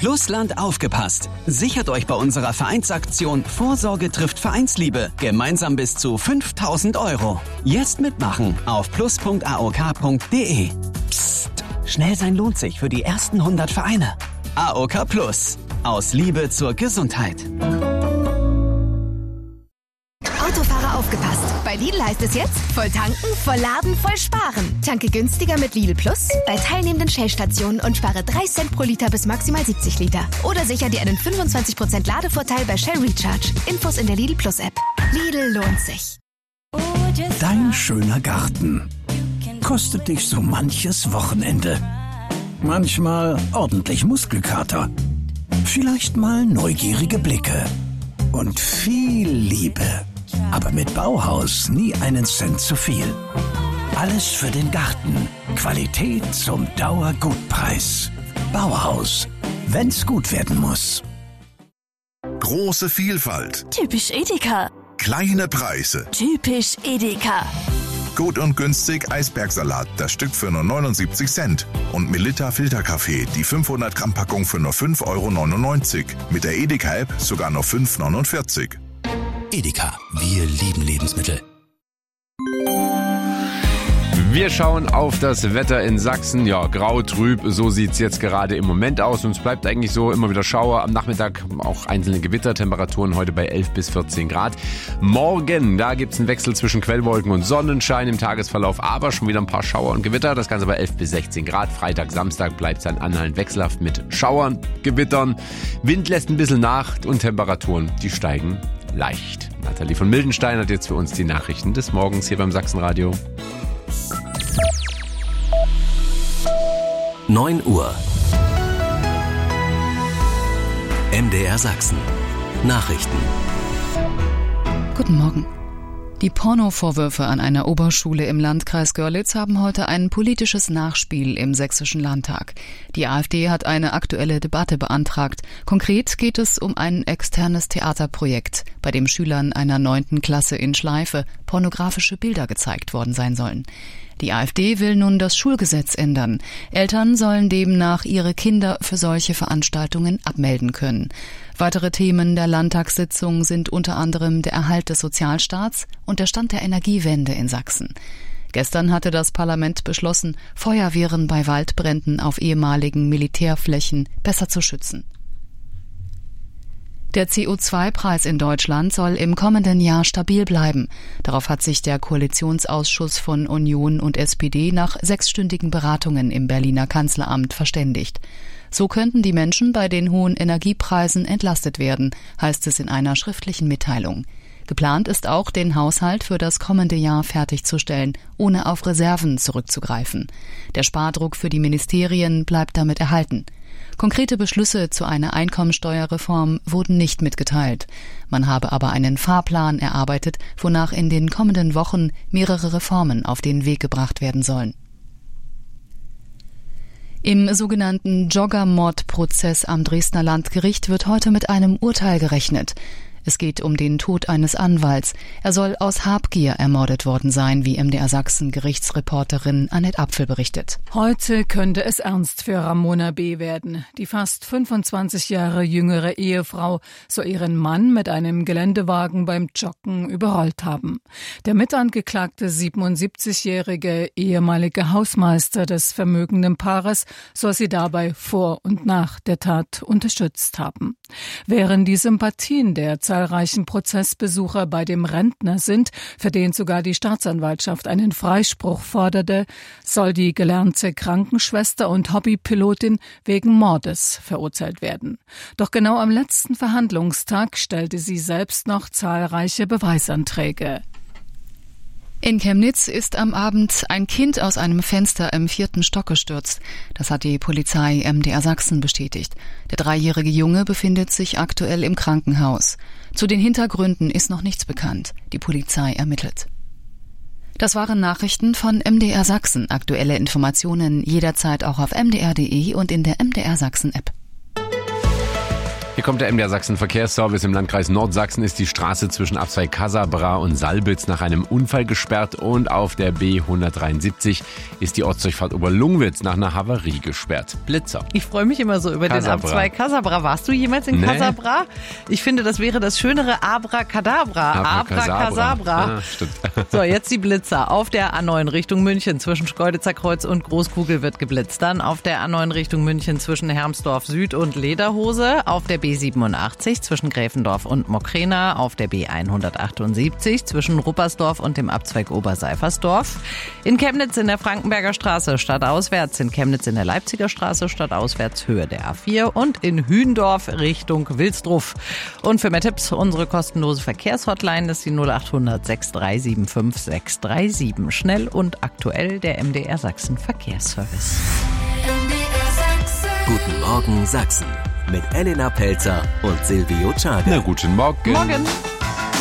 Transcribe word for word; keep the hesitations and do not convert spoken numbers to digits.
Plusland aufgepasst. Sichert euch bei unserer Vereinsaktion Vorsorge trifft Vereinsliebe gemeinsam bis zu fünftausend Euro. Jetzt mitmachen auf plus punkt a o k punkt d e. Psst, schnell sein lohnt sich für die ersten hundert Vereine. A O K Plus. Aus Liebe zur Gesundheit. Autofahrer aufgepasst. Bei Lidl heißt es jetzt, voll tanken, voll laden, voll sparen. Tanke günstiger mit Lidl Plus bei teilnehmenden Shell-Stationen und spare drei Cent pro Liter bis maximal siebzig Liter. Oder sicher dir einen fünfundzwanzig Prozent Ladevorteil bei Shell Recharge. Infos in der Lidl Plus App. Lidl lohnt sich. Dein schöner Garten kostet dich so manches Wochenende. Manchmal ordentlich Muskelkater. Vielleicht mal neugierige Blicke. Und viel Liebe. Aber mit Bauhaus nie einen Cent zu viel. Alles für den Garten. Qualität zum Dauergutpreis. Bauhaus. Wenn's gut werden muss. Große Vielfalt. Typisch Edeka. Kleine Preise. Typisch Edeka. Gut und günstig Eisbergsalat, das Stück für nur neunundsiebzig Cent. Und Melitta Filterkaffee, die fünfhundert Gramm Packung für nur fünf Euro neunundneunzig. Mit der Edeka-App sogar nur fünf Euro neunundvierzig. Edeka, wir lieben Lebensmittel. Wir schauen auf das Wetter in Sachsen. Ja, grau, trüb, so sieht's jetzt gerade im Moment aus. Und es bleibt eigentlich so, immer wieder Schauer. Am Nachmittag auch einzelne Gewittertemperaturen, heute bei elf bis vierzehn Grad. Morgen, da gibt's einen Wechsel zwischen Quellwolken und Sonnenschein im Tagesverlauf, aber schon wieder ein paar Schauer und Gewitter. Das Ganze bei elf bis sechzehn Grad. Freitag, Samstag bleibt's dann anhaltend wechselhaft mit Schauern, Gewittern. Wind lässt ein bisschen nach und Temperaturen, die steigen leicht. Nathalie von Mildenstein hat jetzt für uns die Nachrichten des Morgens hier beim Sachsenradio. neun Uhr. M D R Sachsen. Nachrichten. Guten Morgen. Die Pornovorwürfe an einer Oberschule im Landkreis Görlitz haben heute ein politisches Nachspiel im Sächsischen Landtag. Die AfD hat eine aktuelle Debatte beantragt. Konkret geht es um ein externes Theaterprojekt, bei dem Schülern einer neunten Klasse in Schleife pornografische Bilder gezeigt worden sein sollen. Die AfD will nun das Schulgesetz ändern. Eltern sollen demnach ihre Kinder für solche Veranstaltungen abmelden können. Weitere Themen der Landtagssitzung sind unter anderem der Erhalt des Sozialstaats und der Stand der Energiewende in Sachsen. Gestern hatte das Parlament beschlossen, Feuerwehren bei Waldbränden auf ehemaligen Militärflächen besser zu schützen. Der C O zwei Preis in Deutschland soll im kommenden Jahr stabil bleiben. Darauf hat sich der Koalitionsausschuss von Union und S P D nach sechsstündigen Beratungen im Berliner Kanzleramt verständigt. So könnten die Menschen bei den hohen Energiepreisen entlastet werden, heißt es in einer schriftlichen Mitteilung. Geplant ist auch, den Haushalt für das kommende Jahr fertigzustellen, ohne auf Reserven zurückzugreifen. Der Spardruck für die Ministerien bleibt damit erhalten. Konkrete Beschlüsse zu einer Einkommensteuerreform wurden nicht mitgeteilt. Man habe aber einen Fahrplan erarbeitet, wonach in den kommenden Wochen mehrere Reformen auf den Weg gebracht werden sollen. Im sogenannten Jogger-Mord-Prozess am Dresdner Landgericht wird heute mit einem Urteil gerechnet. Es geht um den Tod eines Anwalts. Er soll aus Habgier ermordet worden sein, wie M D R Sachsen Gerichtsreporterin Annette Apfel berichtet. Heute könnte es ernst für Ramona B. werden. Die fast fünfundzwanzig Jahre jüngere Ehefrau soll ihren Mann mit einem Geländewagen beim Joggen überrollt haben. Der mitangeklagte siebenundsiebzigjährige ehemalige Hausmeister des vermögenden Paares soll sie dabei vor und nach der Tat unterstützt haben. Während die Sympathien der zahlreichen Prozessbesucher bei dem Rentner sind, für den sogar die Staatsanwaltschaft einen Freispruch forderte, soll die gelernte Krankenschwester und Hobbypilotin wegen Mordes verurteilt werden. Doch genau am letzten Verhandlungstag stellte sie selbst noch zahlreiche Beweisanträge. In Chemnitz ist am Abend ein Kind aus einem Fenster im vierten Stock gestürzt. Das hat die Polizei M D R Sachsen bestätigt. Der dreijährige Junge befindet sich aktuell im Krankenhaus. Zu den Hintergründen ist noch nichts bekannt. Die Polizei ermittelt. Das waren Nachrichten von M D R Sachsen. Aktuelle Informationen jederzeit auch auf m d r punkt d e und in der M D R Sachsen App. Hier kommt der M D R Sachsen Verkehrsservice. Im Landkreis Nordsachsen ist die Straße zwischen Abzweig Casabra und Salbitz nach einem Unfall gesperrt und auf der B hundertdreiundsiebzig ist die Ortsdurchfahrt Oberlungwitz nach einer Havarie gesperrt. Blitzer. Ich freue mich immer so über Casabra. den Abzweig Casabra. Warst du jemals in nee. Casabra? Ich finde, das wäre das schönere Abracadabra. Abracasabra. Ah, stimmt. So, jetzt die Blitzer. Auf der A neun Richtung München zwischen Schkeuditzer Kreuz und Großkugel wird geblitzt. Dann auf der A neun Richtung München zwischen Hermsdorf Süd und Lederhose. Auf der B siebenundachtzig zwischen Gräfendorf und Mokrena, auf der B hundertachtundsiebzig zwischen Ruppersdorf und dem Abzweig Oberseifersdorf, in Chemnitz in der Frankenberger Straße stadtauswärts, in Chemnitz in der Leipziger Straße stadtauswärts Höhe der A vier und in Hündorf Richtung Wilsdruff. Und für mehr Tipps unsere kostenlose Verkehrshotline ist die null achthundert sechs drei sieben fünf sechs drei sieben. Schnell und aktuell der M D R Sachsen Verkehrsservice. Guten Morgen Sachsen. Mit Elena Pelzer und Silvio Czarga. Na, guten Morgen. Morgen.